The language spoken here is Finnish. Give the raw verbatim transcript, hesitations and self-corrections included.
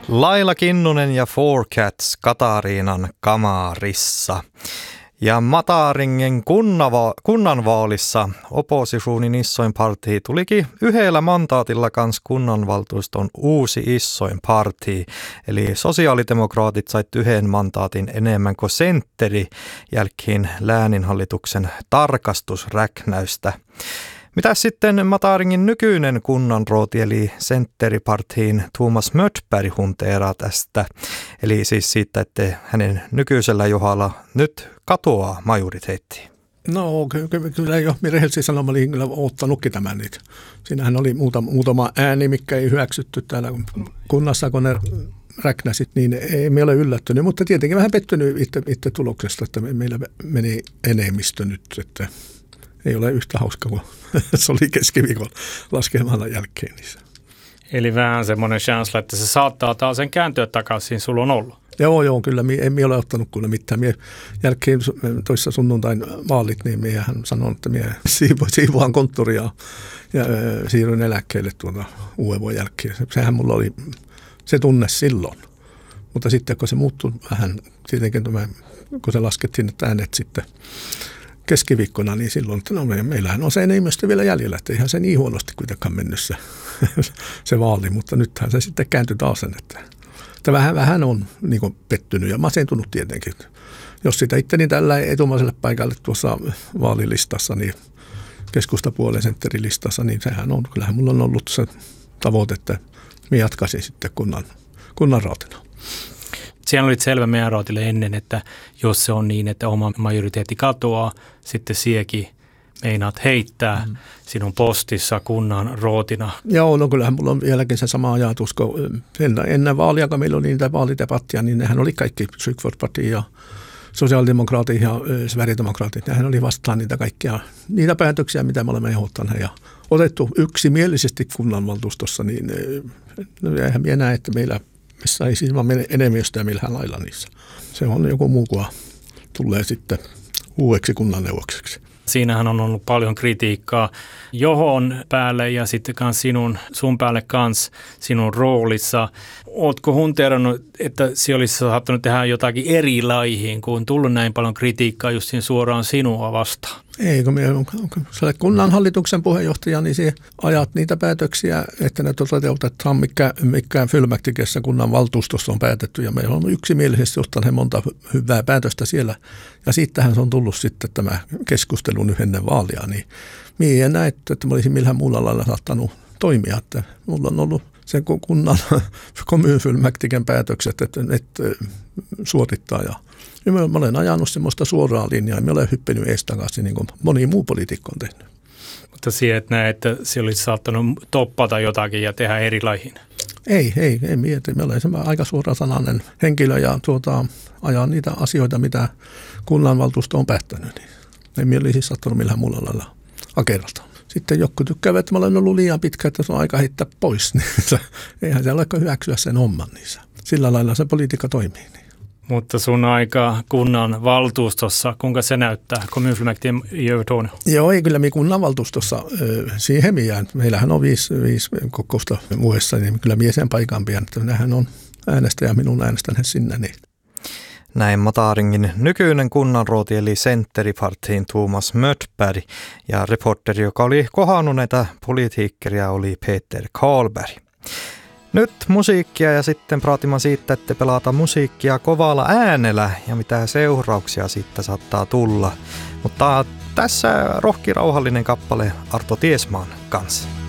Laila Kinnunen ja Four Cats Katariinan kamarissa. Ja Mataringen kunnava, kunnanvaalissa oppositionin isoin partii tulikin yhdellä mandaatilla kans kunnanvaltuuston uusi isoin partii. Eli sosiaalidemokraatit sait yhden mandaatin enemmän kuin sentteri jälkeen lääninhallituksen tarkastusräknäystä. Mitä sitten Mataringin nykyinen kunnanrooti eli sentteripartiin Tuomas Mötberg hunteeraa tästä? Eli siis siitä, että hänen nykyisellä johalla nyt katoaa majoriteettiin. No ky- kyllä jo rehellisesti sanoen mä olin kyllä ottanutkin tämän niitä. Siinähän oli muutama, muutama ääni, mikä ei hyväksytty täällä kunnassa, kun ne räknäsit, niin ei me ole yllättynyt, mutta tietenkin vähän pettynyt itse, itse tuloksesta, että meillä meni enemmistö nyt, että ei ole yhtä hauska kuin se oli keskiviikon laskelmalla jälkeen. Eli vähän semmoinen chansla, että se saattaa taas sen kääntyä takaisin, sulla on ollut. Joo, joo, kyllä. En minä ole ottanut kuule mitään. Mie jälkeen toissa sunnuntain vaalit, niin miehän sanoi, että minä siivoan konttoria ja siirryin eläkkeelle tuota uuden vuoden jälkeen. Sehän mulla oli se tunne silloin. Mutta sitten kun se muuttui vähän, tietenkin tämä, kun se laskettiin, että äänet sitten keskiviikkona, niin silloin, että no meillähän on se enemmistö vielä jäljellä, että eihän se niin huonosti kuitenkaan mennyt se, se vaali, mutta nythän se sitten kääntyi taas sen, että, että vähän, vähän on niin kuin pettynyt ja masentunut tietenkin. Jos sitä itteni tällä etumaiselle paikalle tuossa vaalilistassa, niin keskustapuolen sentterilistassa, niin sehän on, kyllähän mulla on ollut se tavoite, että minä jatkaisin sitten kunnan, kunnan raatina. Siellä oli selvä meidän raatille ennen, että jos se on niin, että oma majoriteetti katoaa, sitten siekin meinaat heittää mm. sinun postissa kunnan rootina. Joo, no kyllähän mulla on vieläkin se sama ajatus, kun ennen vaalia, kun meillä oli niitä vaalidebattia, niin nehän oli kaikki Sykford-parti ja sosiaalidemokraatit ja sverigedemokraatit. Nehän oli vastaan niitä kaikkia, niitä päätöksiä, mitä me olemme ehdottaneet ja otettu yksimielisesti kunnanvaltuustossa, niin eihän minä näe, että meillä missä ei siis vaan mene enemmistöä millään lailla niissä. Se on joku muu kuin tulee sitten uudeksi kunnanneuvokseksi. Siinähän on ollut paljon kritiikkaa Johon päälle ja sitten kans sinun, sun päälle kans sinun roolissa. Ootko hunteerannut, että se olisi saattanut tehdä jotakin eri laihin, kun on tullut näin paljon kritiikkaa just suoraan sinua vastaan? Ei, kun minä olen kunnanhallituksen puheenjohtaja, niin se ajat niitä päätöksiä, että ne toteutetaan, mikä, mikä Fylmäktikessä kunnan valtuustossa on päätetty. Ja meillä on yksimielisesti ottaneet monta hyvää päätöstä siellä. Ja siitähän se on tullut sitten tämä keskustelu nyt ennen vaalia. Niin minä en näe, että mä olisin millään muulla lailla saattanut toimia. Että mulla on ollut sen kunnan Fylmäktiken päätökset, että, että suorittaa ja Ja mä olen ajanut semmoista suoraa linjaa ja mä olen hyppinyt ees takaisin, niin kuin moni muu poliitikko on tehnyt. Mutta siihen, että näe, että se olisi saattanut toppata jotakin ja tehdä eri laihin? Ei, ei, ei mieti. Mä olen semmoinen aika suorasanainen henkilö ja tuota, ajan niitä asioita, mitä kunnanvaltuusto on päättänyt. Niin ei mä olisi saattanut millään muulla lailla akerrata. Sitten joku tykkäävät, että mä olen ollut liian pitkä, että se on aika heittää pois. Niin eihän se ole hyväksyä sen homman niissä. Sillä lailla se politiikka toimii. Niin. Mutta sun aika kunnan valtuustossa, kuinka se näyttää? Kommunfullmäktige i Övertorneå. Joo, ei kyllä me kunnan valtuustossa siihen miään. Meillähän on viisi, viisi kokousta vuodessa, niin kyllä mie sen paikan pian. Nämähän on äänestäjä, minun äänestän sinne. Niin. Näin Mataringin nykyinen kunnanrooti eli sentteripartiin Tuomas Mötberg ja reporteri, joka oli kohannut näitä politiikkeria, oli Peter Karlberg. Nyt musiikkia ja sitten praatimaan siitä, että pelata musiikkia kovalla äänellä ja mitä seurauksia siitä saattaa tulla. Mutta tässä rohki rauhallinen kappale Arto Tiesmaan kanssa.